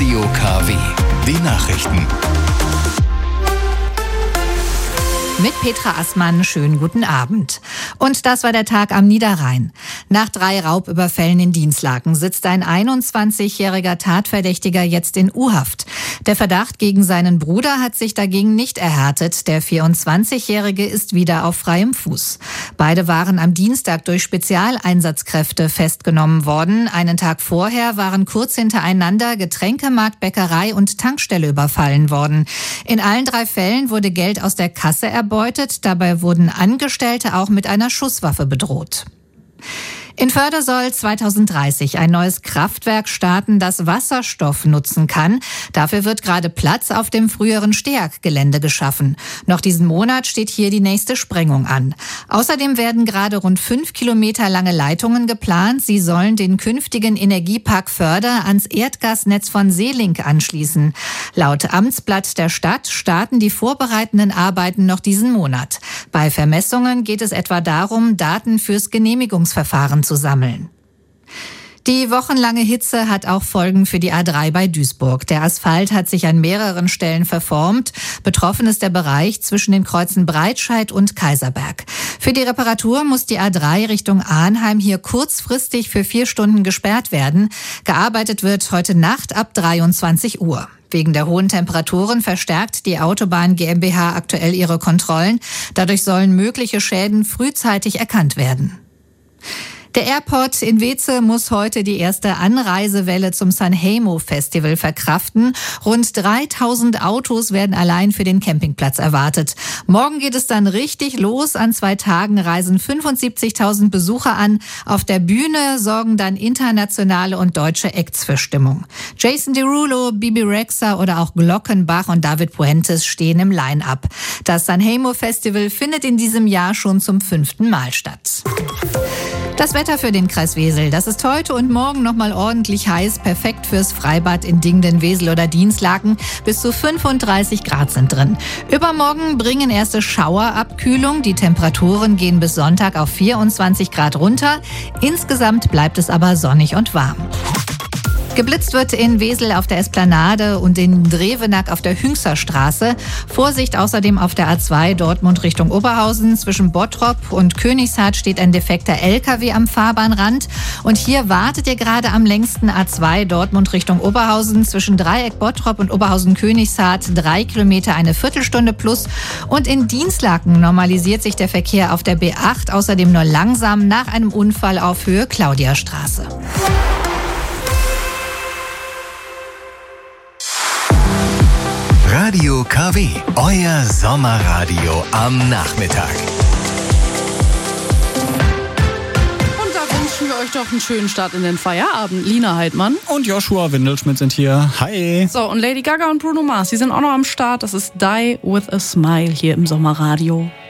Radio KW. Die Nachrichten. Mit Petra Assmann, schönen guten Abend. Und das war der Tag am Niederrhein. Nach 3 Raubüberfällen in Dinslaken sitzt ein 21-jähriger Tatverdächtiger jetzt in U-Haft. Der Verdacht gegen seinen Bruder hat sich dagegen nicht erhärtet. Der 24-jährige ist wieder auf freiem Fuß. Beide waren am Dienstag durch Spezialeinsatzkräfte festgenommen worden. Einen Tag vorher waren kurz hintereinander Getränkemarkt, Bäckerei und Tankstelle überfallen worden. In allen 3 Fällen wurde Geld aus der Kasse erbeutet. Dabei wurden Angestellte auch mit einer Schusswaffe bedroht. In Förde soll 2030 ein neues Kraftwerk starten, das Wasserstoff nutzen kann. Dafür wird gerade Platz auf dem früheren STEAG-Gelände geschaffen. Noch diesen Monat steht hier die nächste Sprengung an. Außerdem werden gerade rund 5 Kilometer lange Leitungen geplant. Sie sollen den künftigen Energiepark Förde ans Erdgasnetz von Seelink anschließen. Laut Amtsblatt der Stadt starten die vorbereitenden Arbeiten noch diesen Monat. Bei Vermessungen geht es etwa darum, Daten fürs Genehmigungsverfahren zu sammeln. Die wochenlange Hitze hat auch Folgen für die A3 bei Duisburg. Der Asphalt hat sich an mehreren Stellen verformt. Betroffen ist der Bereich zwischen den Kreuzen Breitscheid und Kaiserberg. Für die Reparatur muss die A3 Richtung Arnheim hier kurzfristig für 4 Stunden gesperrt werden. Gearbeitet wird heute Nacht ab 23 Uhr. Wegen der hohen Temperaturen verstärkt die Autobahn GmbH aktuell ihre Kontrollen. Dadurch sollen mögliche Schäden frühzeitig erkannt werden. Der Airport in Weeze muss heute die erste Anreisewelle zum Sanremo Festival verkraften. Rund 3000 Autos werden allein für den Campingplatz erwartet. Morgen geht es dann richtig los. An 2 Tagen reisen 75.000 Besucher an. Auf der Bühne sorgen dann internationale und deutsche Acts für Stimmung. Jason Derulo, Bibi Rexha oder auch Glockenbach und David Puentes stehen im Line-Up. Das Sanremo Festival findet in diesem Jahr schon zum 5. Mal statt. Das Wetter für den Kreis Wesel. Das ist heute und morgen nochmal ordentlich heiß. Perfekt fürs Freibad in Dingden, Wesel oder Dinslaken. Bis zu 35 Grad sind drin. Übermorgen bringen erste Schauerabkühlung. Die Temperaturen gehen bis Sonntag auf 24 Grad runter. Insgesamt bleibt es aber sonnig und warm. Geblitzt wird in Wesel auf der Esplanade und in Drevenack auf der Hüngserstraße. Vorsicht außerdem auf der A2 Dortmund Richtung Oberhausen. Zwischen Bottrop und Königshardt steht ein defekter LKW am Fahrbahnrand. Und hier wartet ihr gerade am längsten A2 Dortmund Richtung Oberhausen. Zwischen Dreieck Bottrop und Oberhausen-Königshardt 3 Kilometer eine Viertelstunde plus. Und in Dinslaken normalisiert sich der Verkehr auf der B8 außerdem nur langsam nach einem Unfall auf Höhe Claudiastraße. Radio KW, euer Sommerradio am Nachmittag. Und da wünschen wir euch doch einen schönen Start in den Feierabend. Lina Heidmann und Joshua Windelschmidt sind hier. Hi. So, und Lady Gaga und Bruno Mars, die sind auch noch am Start. Das ist Die With A Smile hier im Sommerradio.